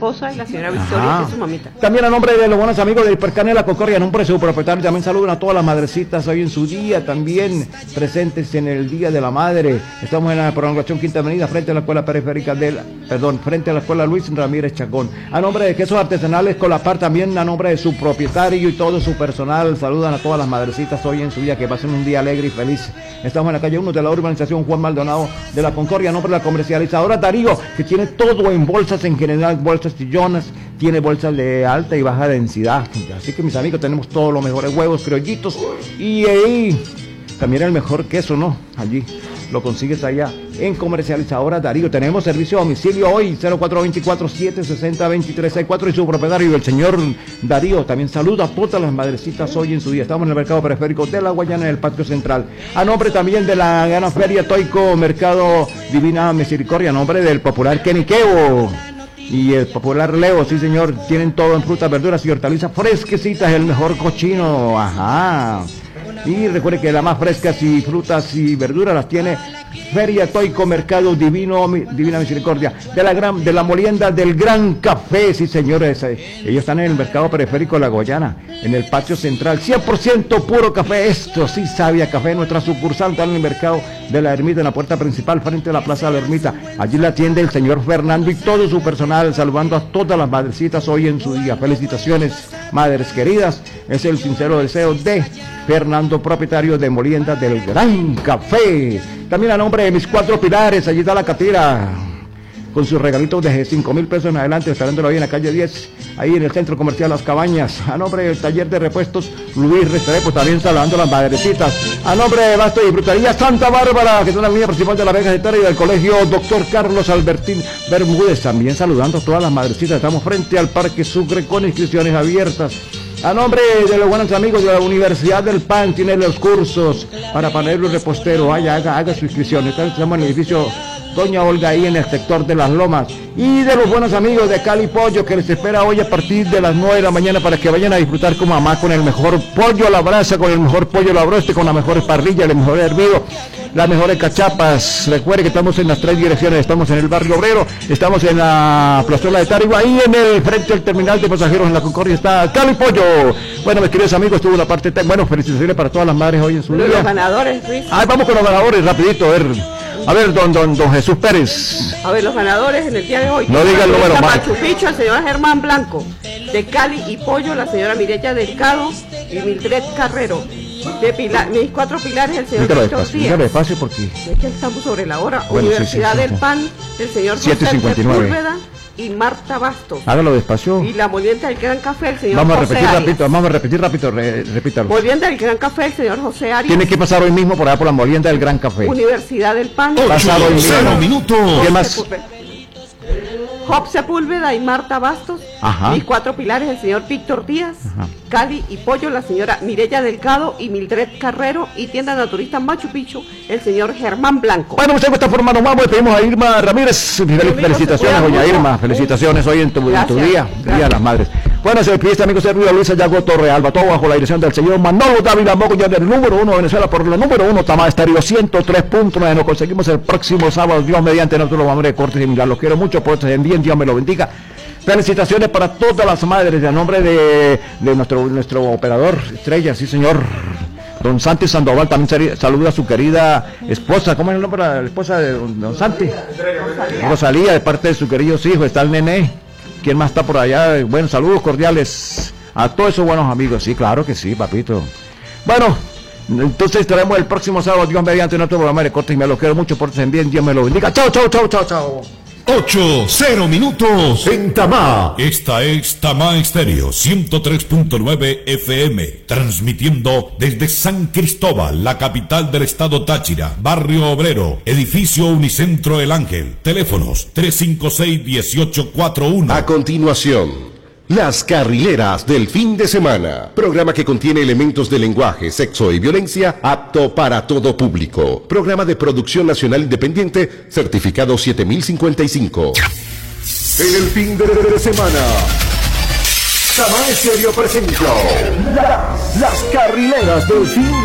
esposa, y la señora Victoria, que es su mamita. También a nombre de los buenos amigos del Hipercane La Concordia, a nombre de su propietario, también saludan a todas las madrecitas hoy en su día, también presentes en el Día de la Madre. Estamos en la prolongación Quinta Avenida, frente a la escuela periférica frente a la escuela Luis Ramírez Chacón. A nombre de Quesos Artesanales Colapar, también a nombre de su propietario y todo su personal, saludan a todas las madrecitas hoy en su día, que pasen un día alegre y feliz. Estamos en la calle 1 de la urbanización Juan Maldonado de La Concordia, a nombre de la comercializadora Darío, que tiene todo en bolsas en general, bolsas chillonas, tiene bolsas de alta y baja densidad. Así que mis amigos, tenemos todos los mejores huevos criollitos y ahí también el mejor queso, ¿no? Allí lo consigues allá en comercializadora Darío. Tenemos servicio a domicilio hoy, 0424-760-2364, y su propietario, el señor Darío, también saluda a todas las madrecitas hoy en su día. Estamos en el mercado periférico de La Guayana, en el patio central. A nombre también de la gran feria Toico Mercado Divina Misericordia, a nombre del popular Keniqueo y el popular Leo, sí señor, tienen todo en frutas, verduras y hortalizas fresquecitas, el mejor cochino, ajá. Y recuerde que las más frescas y frutas y verduras las tiene Feria Toico Mercado Divina Misericordia, de la molienda del Gran Café, sí señores. Ellos están en el mercado periférico de La Guayana, en el patio central, 100% puro café. Esto sí sabe a café. Nuestra sucursal está en el mercado de la Ermita, en la puerta principal, frente a la plaza de la Ermita. Allí la atiende el señor Fernando y todo su personal, saludando a todas las madrecitas hoy en su día. Felicitaciones, madres queridas. Es el sincero deseo de Fernando, propietario de Molienda del Gran Café. También a nombre de mis 4 pilares, allí está la catira, con sus regalitos de 5,000 pesos en adelante, esperándolo ahí en la calle 10, ahí en el centro comercial Las Cabañas. A nombre del taller de repuestos Luis Restrepo, también saludando a las madrecitas. A nombre de Basto y Frutería Santa Bárbara, que es una línea principal de la Vega Getaria, y del colegio Dr. Carlos Albertín Bermúdez, también saludando a todas las madrecitas. Estamos frente al Parque Sucre con inscripciones abiertas. A nombre de los buenos amigos de la Universidad del Pan, tiene los cursos para panadero y repostero. Haga su inscripción. Estamos en el edificio Doña Olga, ahí en el sector de Las Lomas. Y de los buenos amigos de Cali Pollo, que les espera hoy a partir de las 9 de la mañana para que vayan a disfrutar con mamá, con el mejor pollo a la brasa, con el mejor pollo a la broste, con la mejor parrilla, el mejor hervido, las mejores cachapas. Recuerde que estamos en las 3 direcciones. Estamos en el barrio obrero, estamos en la plazuela de Tarigo, ahí en el frente al terminal de pasajeros en La Concordia está Cali Pollo. Bueno, mis queridos amigos, tuvo la parte bueno, felicitaciones para todas las madres hoy en su día. Los ganadores, Luis. Vamos con los ganadores, rapidito, a ver, don Jesús Pérez. A ver, los ganadores en el día de hoy. No diga el número, Machu Picchu, el señor Germán Blanco. De Cali y Pollo, la señora Mireya Delgado y Mildred Carrero. Mis 4 pilares, el señor Víctor Díaz. Despacio porque es que estamos sobre la hora. Bueno, Universidad del Pan, el señor José 7:59. Sepúlveda y Marta Bastos. Hágalo despacio. Y la molienda del Gran Café, el señor Vamos a José repetir Arias. rápido, repítalo. Molienda del Gran Café, el señor José Arias. Tiene que pasar hoy mismo por allá por la molienda del Gran Café. Universidad del Pan. Pasado hoy mismo. Minutos. ¿Qué más? Job Sepúlveda y Marta Bastos. Ajá. Mis 4 pilares, el señor Víctor Díaz. Ajá. Cali y Pollo, la señora Mireya Delgado y Mildred Carrero. Y tienda naturista Machu Picchu, el señor Germán Blanco. Bueno, usted de esta forma nos vamos, le pedimos a Irma Ramírez. Felicitaciones, doña Irma. Felicitaciones hoy en tu día, Día de las Madres. Bueno, se despide este amigo servido Luis Ayago Torrealba, todo bajo la dirección del señor Manolo Dávila Mogollón, del número 1 de Venezuela, por la número 1 Tamá Estéreo 103.9. Nos conseguimos el próximo sábado, Dios mediante. Nosotros vamos de cortes y mirar. Los quiero mucho, por en bien, Dios me lo bendiga. Felicitaciones para todas las madres, a nombre de nuestro operador estrella, sí señor, don Santi Sandoval. También saluda a su querida esposa. ¿Cómo es el nombre de la esposa de don Santi? Rosalía, de parte de sus queridos hijos. Está el nené. ¿Quién más está por allá? Bueno, saludos cordiales a todos esos buenos amigos. Sí, claro que sí, papito. Bueno, entonces estaremos el próximo sábado, Dios mediante, nuestro programa de cortes y me lo quiero mucho, pórtense bien, Dios me lo bendiga. Chao. 8:0 minutos en Tamá. Esta es Tamá Estéreo 103.9 FM, transmitiendo desde San Cristóbal, la capital del estado Táchira, barrio obrero, edificio Unicentro El Ángel. Teléfonos 356-1841. A continuación, Las Carrileras del Fin de Semana, programa que contiene elementos de lenguaje, sexo y violencia apto para todo público. Programa de producción nacional independiente, certificado 7055. En el fin de semana, Tamá Estéreo presenta Las Carrileras del Fin de